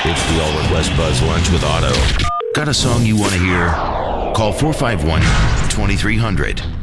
It's the All Request Buzz Lunch with Otto. Got a song you want to hear? Call 451-2300.